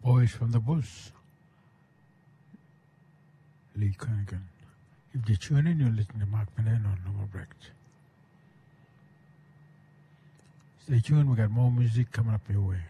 Boys from the Bush, Lee Kernaghan. If you tune in, you're listening to Mark Millen on Normal Brecht. Stay tuned, we got more music coming up your way.